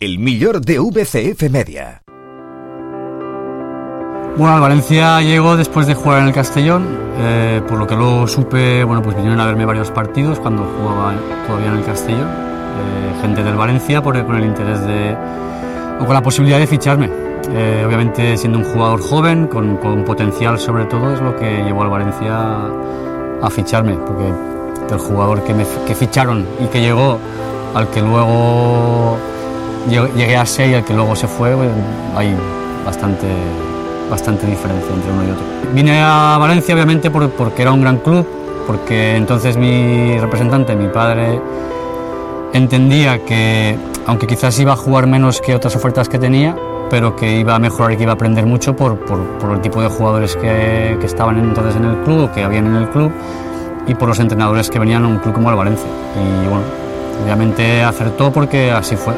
El millor de VCF Media. Bueno, al Valencia llegó después de jugar en el Castellón, por lo que luego supe, bueno, pues vinieron a verme varios partidos cuando jugaba todavía en el Castellón, gente del Valencia con el interés o con la posibilidad de ficharme. Obviamente siendo un jugador joven, con potencial sobre todo, es lo que llevó al Valencia a ficharme, porque del jugador que ficharon y que llegó al que luego llegué a ser y al que luego se fue, pues, hay bastante diferencia entre uno y otro. Vine a Valencia obviamente porque era un gran club, porque entonces mi representante, mi padre, entendía que, aunque quizás iba a jugar menos que otras ofertas que tenía, pero que iba a mejorar y que iba a aprender mucho por el tipo de jugadores que estaban entonces en el club, o que habían en el club, y por los entrenadores que venían a un club como el Valencia. Y bueno, obviamente acertó porque así fue.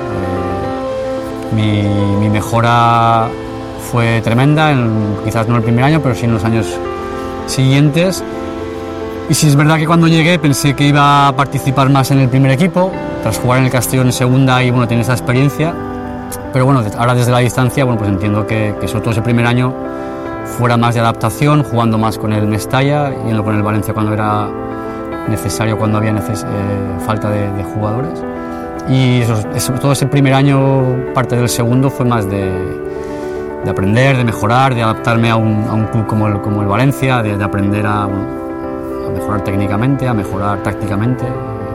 Mi mejora fue tremenda, quizás no el primer año, pero sí en los años siguientes. Y sí es verdad que cuando llegué pensé que iba a participar más en el primer equipo, tras jugar en el Castellón en segunda y bueno, tener esa experiencia. Pero bueno, ahora desde la distancia, bueno, pues entiendo que sobre todo ese primer año fuera más de adaptación, jugando más con el Mestalla, yendo con el Valencia cuando era necesario, cuando había falta de jugadores. Y todo ese primer año, parte del segundo, fue más de aprender, de mejorar, de adaptarme a un club como el Valencia, de aprender a mejorar técnicamente, a mejorar tácticamente,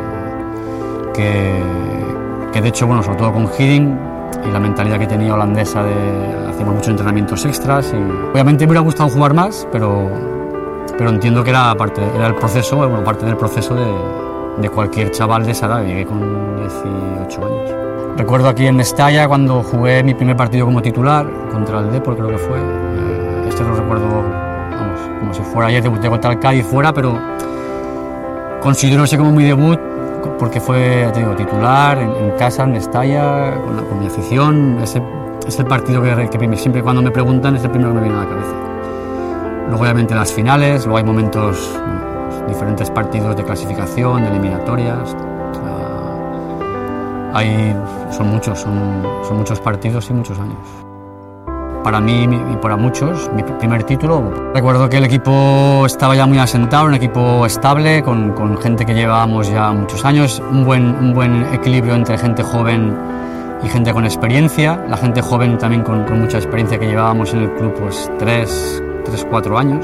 que de hecho, bueno, sobre todo con Hiddink y la mentalidad que tenía holandesa hacíamos muchos entrenamientos extras y obviamente me hubiera gustado jugar más, pero entiendo que era el proceso, bueno, parte del proceso de cualquier chaval de esa edad. Llegué con 18 años. Recuerdo aquí en Mestalla cuando jugué mi primer partido como titular contra el Depor, creo que fue. Lo recuerdo, vamos, como si fuera ayer, debuté contra el Cádiz fuera, pero considero ese como mi debut porque fue, te digo, titular en casa, en Mestalla, con mi afición. Es el partido que siempre cuando me preguntan es el primero que me viene a la cabeza. Luego obviamente las finales, luego hay momentos, diferentes partidos de clasificación, de eliminatorias. Son muchos partidos y muchos años. Para mí y para muchos, mi primer título. Recuerdo que el equipo estaba ya muy asentado, un equipo estable, con gente que llevábamos ya muchos años, un buen equilibrio entre gente joven y gente con experiencia. La gente joven también con mucha experiencia que llevábamos en el club, pues 3-4 años.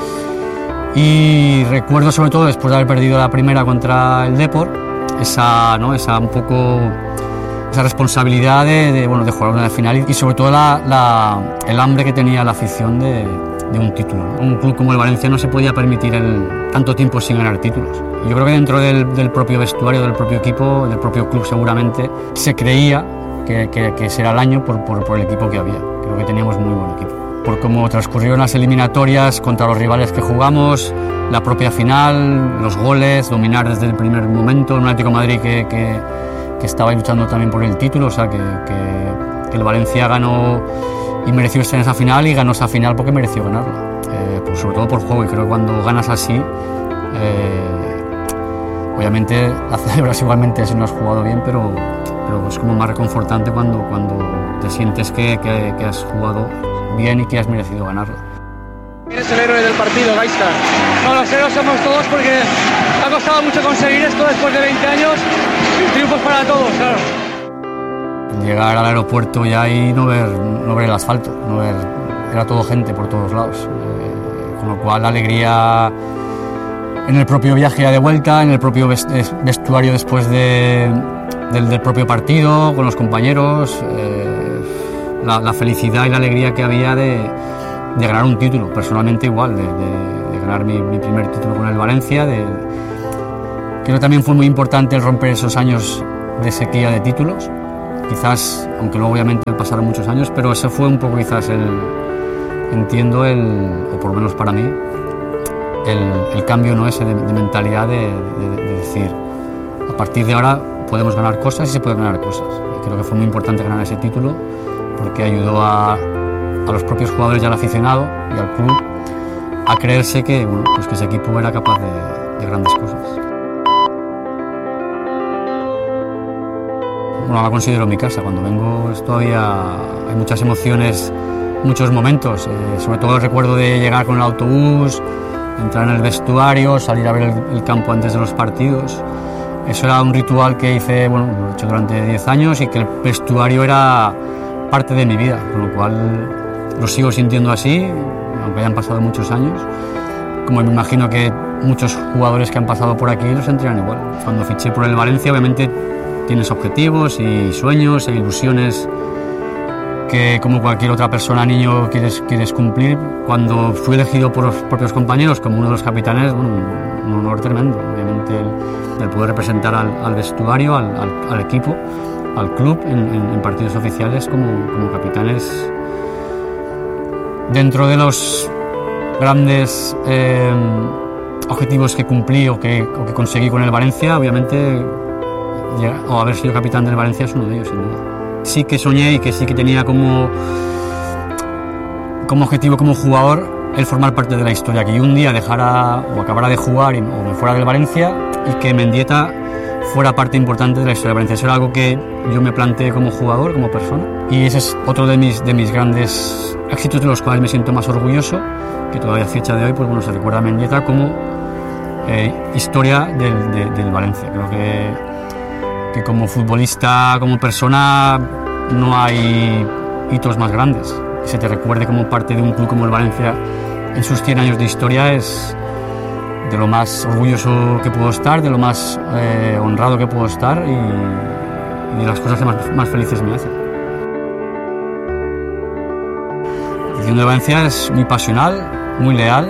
Y recuerdo sobre todo después de haber perdido la primera contra el Depor, esa responsabilidad de jugar una final y sobre todo el hambre que tenía la afición de un título, ¿no? Un club como el Valencia no se podía permitir tanto tiempo sin ganar títulos. Y yo creo que dentro del propio vestuario, del propio equipo, del propio club seguramente, se creía que ese era el año por el equipo que había. Creo que teníamos muy buen equipo. Por cómo transcurrieron las eliminatorias contra los rivales que jugamos, la propia final, los goles, dominar desde el primer momento, un Atlético de Madrid que estaba luchando también por el título, o sea que el Valencia ganó y mereció estar en esa final y ganó esa final porque mereció ganarla, pues sobre todo por juego. Y creo que cuando ganas así, obviamente la celebras igualmente si no has jugado bien, pero es como más reconfortante cuando te sientes que has jugado bien y que has merecido ganarla. ¿Quién es el héroe del partido, Gaizka? No, los héroes somos todos porque ha costado mucho conseguir esto después de 20 años. Triunfos para todos, claro. Llegar al aeropuerto ya y no ver el asfalto, era todo gente por todos lados, con lo cual la alegría en el propio viaje ya de vuelta, en el propio vestuario después del propio partido, con los compañeros, la felicidad y la alegría que había de ganar un título, personalmente igual, de ganar mi primer título con el Valencia. Creo que también fue muy importante el romper esos años de sequía de títulos, quizás, aunque luego obviamente pasaron muchos años, pero ese fue un poco quizás o por lo menos para mí, el cambio, ¿no?, ese de mentalidad de decir, a partir de ahora podemos ganar cosas y se pueden ganar cosas. Y creo que fue muy importante ganar ese título porque ayudó a los propios jugadores y al aficionado y al club a creerse que ese equipo era capaz de grandes cosas. bueno, la considero mi casa. Cuando vengo todavía hay muchas emociones, muchos momentos. Sobre todo el recuerdo de llegar con el autobús, entrar en el vestuario, salir a ver el campo antes de los partidos. Eso era un ritual que hice, bueno, lo he hecho durante 10 años y que el vestuario era parte de mi vida, con lo cual lo sigo sintiendo así, aunque hayan pasado muchos años. Como me imagino que muchos jugadores que han pasado por aquí lo sentirán igual. Cuando fiché por el Valencia, obviamente tienes objetivos y sueños e ilusiones que, como cualquier otra persona, niño, quieres cumplir. Cuando fui elegido por los propios compañeros como uno de los capitanes, bueno, un honor tremendo. Obviamente el poder representar al vestuario, al equipo, al club en partidos oficiales como capitanes. Dentro de los grandes objetivos que cumplí o que conseguí con el Valencia, obviamente o haber sido capitán del Valencia es uno de ellos, sin duda. Sí que soñé y que sí que tenía como objetivo, como jugador, el formar parte de la historia, que yo un día dejara o acabara de jugar o me fuera del Valencia y que Mendieta fuera parte importante de la historia de Valencia. Eso era algo que yo me planteé como jugador, como persona, y ese es otro de mis grandes éxitos, de los cuales me siento más orgulloso, que todavía a fecha de hoy, pues bueno, se recuerda a Mendieta como historia del Valencia. Creo que como futbolista, como persona, no hay hitos más grandes. Que se te recuerde como parte de un club como el Valencia en sus 100 años de historia es de lo más orgulloso que puedo estar, de lo más honrado que puedo estar y de las cosas que más felices me hacen. La afición de Valencia es muy pasional, muy leal,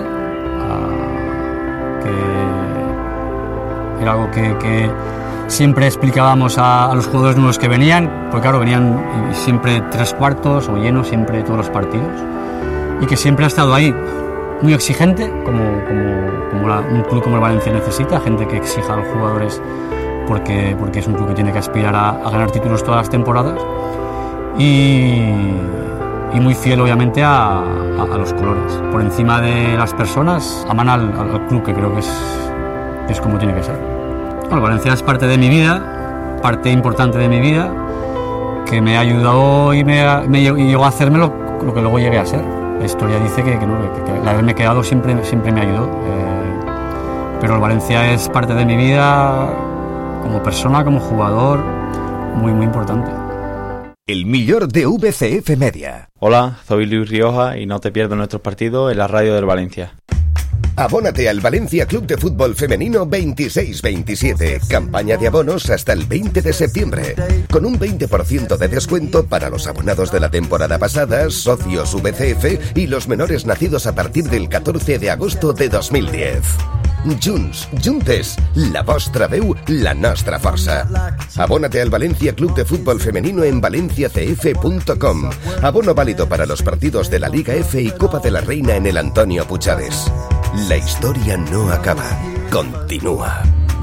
que era algo que siempre explicábamos a los jugadores nuevos que venían, porque claro, venían siempre 3/4 o llenos, siempre todos los partidos, y que siempre ha estado ahí, muy exigente, como un club como el Valencia necesita, gente que exija a los jugadores porque es un club que tiene que aspirar a ganar títulos todas las temporadas, y muy fiel obviamente a los colores. Por encima de las personas, aman al club, que creo que es como tiene que ser. Bueno, Valencia es parte de mi vida, parte importante de mi vida, que me ha ayudado y me llegó a hacerme lo que luego llegué a ser. La historia dice que el haberme quedado siempre me ayudó. Pero el Valencia es parte de mi vida como persona, como jugador, muy, muy importante. El millor de VCF Media. Hola, soy Luis Rioja y no te pierdas nuestros partidos en la radio del Valencia. Abónate al Valencia Club de Fútbol Femenino 26-27. Campaña de abonos hasta el 20 de septiembre. Con un 20% de descuento para los abonados de la temporada pasada, socios VCF y los menores nacidos a partir del 14 de agosto de 2010. Juntes, la vostra veu, la nostra força. Abónate al Valencia Club de Fútbol Femenino en valenciacf.com. Abono válido para los partidos de la Liga F y Copa de la Reina en el Antonio Puigades. La historia no acaba, continúa.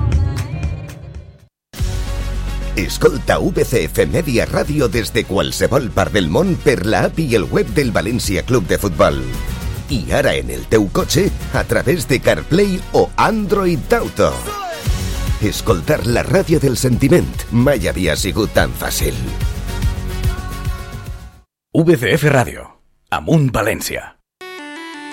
Escolta VCF Media Ràdio des de qualsevol part del món per la app i el web del València Club de Futbol. I ara en el teu cotxe a través de CarPlay o Android Auto. Escoltar la ràdio del sentiment mai havia sigut tan fàcil. VCF Ràdio, Amunt València.